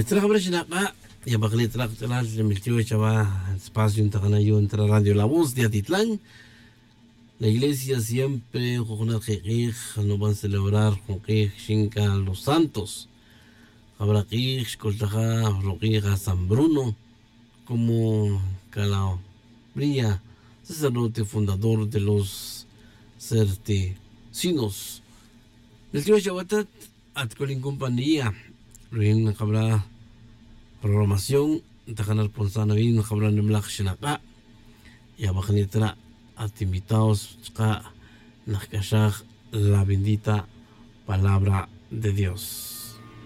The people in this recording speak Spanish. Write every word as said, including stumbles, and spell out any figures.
Trabajar chinaka ya bakli trak trak miltiyo chava espacio takanayo entre Radio La Voz de Atitlán. La iglesia siempre no van a celebrar Shinka los santos. Habrá que a San Bruno como Calabria, sacerdote fundador de los certecinos. El tío Chawatat Atcolin compañía, Ruin habrá programación, Tajanar Ponsana Vin, habrá Nemlach Shinaka, y Abajanitra at invitados a la bendita palabra de Dios.